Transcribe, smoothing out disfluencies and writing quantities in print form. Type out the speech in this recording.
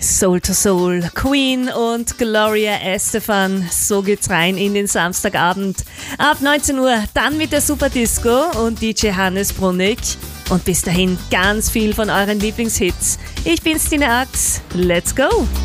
Soul to Soul, Queen und Gloria Estefan. So geht's rein in den Samstagabend. Ab 19 Uhr dann mit der Superdisco und DJ Hannes Brunnig. Und bis dahin ganz viel von euren Lieblingshits. Ich bin Stine Ax. Let's go!